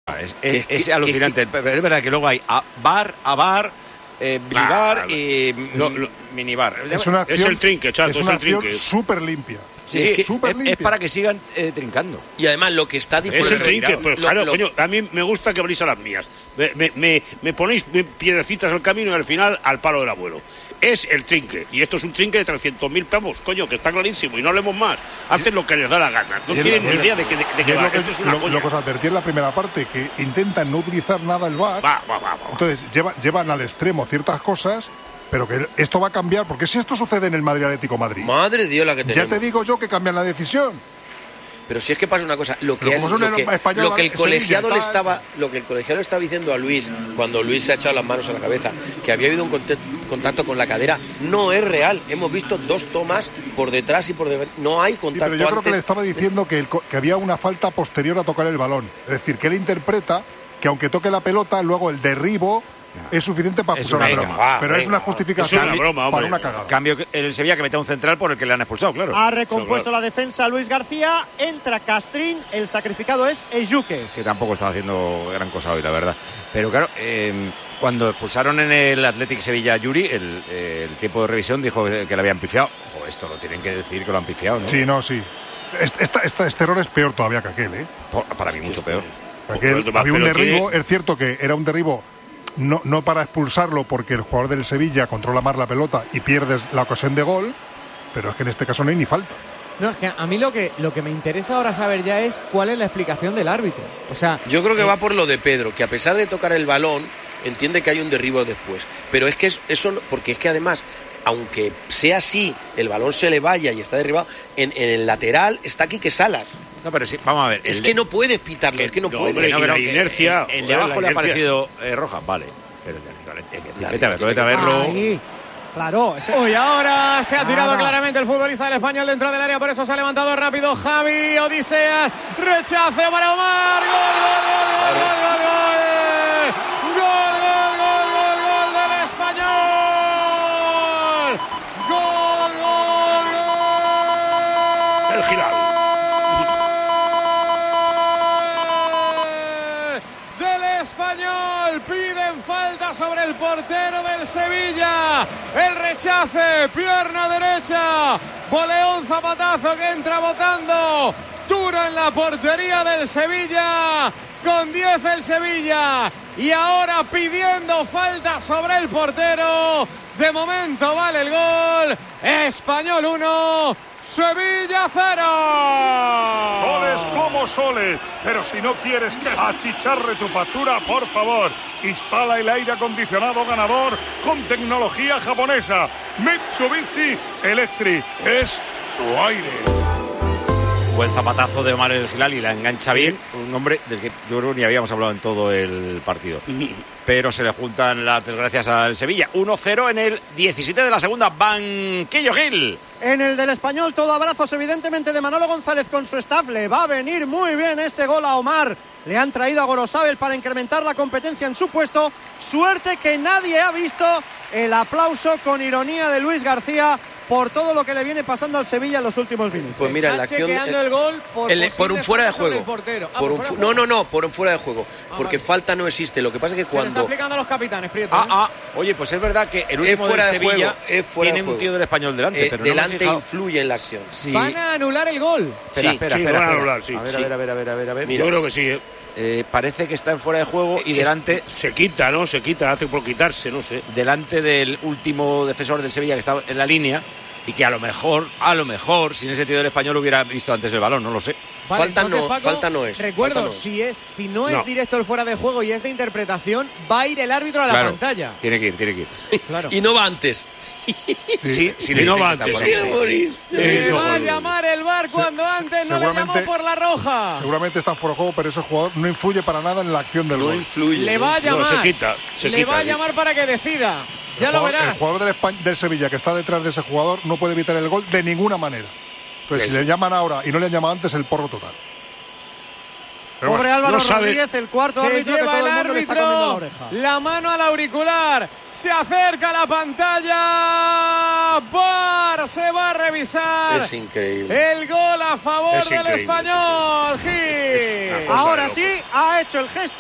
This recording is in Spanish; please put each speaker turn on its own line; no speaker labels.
Es alucinante. Pero es verdad que luego hay bar, bilibar y minibar.
Es una acción,
es el trinque, chato,
es una acción súper limpia.
Sí, es para que sigan trincando.
Y además lo que está diciendo...
Es el trinque, pues claro, coño, a mí me gusta que abrís a las mías. Me ponéis piedrecitas al camino y al final al palo del abuelo. Es el trinque, y esto es un trinque de 300.000 pavos, coño, que está clarísimo, y no hablemos más. Hacen lo que les da la gana. No tienen ni idea de que va. Esto es una coña.
Lo que os advertí en la primera parte, que intentan no utilizar nada el VAR. Entonces llevan al extremo ciertas cosas, pero que esto va a cambiar, porque si esto sucede en el Madrid Atlético Madrid,
madre Dios la que tenemos.
Ya te digo yo que cambian la decisión.
Pero si es que pasa una cosa, lo que el colegiado le estaba diciendo a Luis cuando Luis se ha echado las manos a la cabeza, que había habido un contacto con la cadera, no es real. Hemos visto 2 tomas por detrás y por detrás, no hay contacto.
Sí, pero yo creo que le estaba diciendo que había una falta posterior a tocar el balón, es decir, que él interpreta que aunque toque la pelota, luego el derribo es suficiente para expulsar la broma. Pero es una justificación para una cagada.
Cambio el Sevilla, que mete un central por el que le han expulsado, claro.
Ha recompuesto la defensa Luis García, entra Castrín, el sacrificado es Ejuke,
que tampoco estaba haciendo gran cosa hoy, la verdad. Pero claro, cuando expulsaron en el Athletic Sevilla a Yuri, el tiempo de revisión dijo que le habían pifiado. Ojo, esto lo tienen que decir que lo han pifiado, ¿no?
Sí. Este error es peor todavía que aquel, ¿eh?
Para mí mucho peor.
Había un derribo, es cierto que era un derribo no para expulsarlo, porque el jugador del Sevilla controla más la pelota y pierdes la ocasión de gol, pero es que en este caso no hay ni falta.
No, es que a mí lo que me interesa ahora saber ya es cuál es la explicación del árbitro. O sea,
yo creo que va por lo de Pedro, que a pesar de tocar el balón, entiende que hay un derribo después. Pero es que eso, porque es que además, aunque sea así, el balón se le vaya y está derribado, en el lateral está Quique Salas.
No, pero sí, vamos a ver.
Es que no puedes pitarlo, es que no puedes.
Hombre, la inercia.
El de abajo le ha parecido roja, vale. Pero vete a verlo.
Ahí. Claro.
Uy, ahora se ha tirado claramente el futbolista del Español dentro del área, por eso se ha levantado rápido Javi Odisea. Rechace para Omar. Gol del Español. Gol.
El girado.
Piden falta sobre el portero del Sevilla. El rechace, pierna derecha, voleón, zapatazo que entra botando duro en la portería del Sevilla. Con 10 el Sevilla y ahora pidiendo falta sobre el portero. De momento vale el gol. Español 1, Sevilla 0.
Soles como soles, pero si no quieres que achicharre tu factura, por favor, instala el aire acondicionado ganador con tecnología japonesa. Mitsubishi Electric es tu aire.
Buen zapatazo de Omar El Hilali, la engancha bien, un hombre del que yo creo ni habíamos hablado en todo el partido. Pero se le juntan las desgracias al Sevilla. 1-0 en el 17 de la segunda. Banquillo Gil.
En el del Español todo abrazos evidentemente de Manolo González con su staff. Le va a venir muy bien este gol a Omar. Le han traído a Gorosabel para incrementar la competencia en su puesto. Suerte que nadie ha visto el aplauso con ironía de Luis García por todo lo que le viene pasando al Sevilla en los últimos minutos.
Pues mira, la acción
el gol
por un fuera de juego.
No,
por un fuera de juego, porque falta no existe. Lo que pasa es que cuando
se le está aplicando a los capitanes, Prieto.
Oye, pues es verdad que el último
fuera
del Sevilla tiene
un
tío del Español delante, pero
delante no influye en la acción.
Sí.
Van a anular el gol.
Espera.
Van a anular, sí.
A ver.
Yo creo que sí.
Parece que está en fuera de juego y delante
se quita, hace por quitarse, no sé.
Delante del último defensor del Sevilla que está en la línea. Y que a lo mejor, sin ese tío del Español hubiera visto antes el balón, no lo sé.
Vale,
falta no es.
Recuerdo, si no es directo el fuera de juego y es de interpretación, va a ir el árbitro a la pantalla.
Tiene que ir.
Claro. Y no va antes.
Sí,
no va antes.
Le va a llamar el VAR cuando antes no le llamó por la roja.
Seguramente está fuera de juego, pero ese jugador no influye para nada en la acción del gol.
Le va a llamar.
Se quita.
Le va a llamar para que decida. Ya lo verás.
El jugador del Sevilla que está detrás de ese jugador no puede evitar el gol de ninguna manera. Entonces, si le llaman ahora y no le llaman antes, el porro total.
Pero pobre Álvaro Rodríguez, el cuarto árbitro, que todo el mundo le está comiendo la oreja.
La mano al auricular. Se acerca a la pantalla. VAR se va a revisar.
Es increíble.
El gol a favor del Español. Gil.
Ahora sí ha hecho el gesto.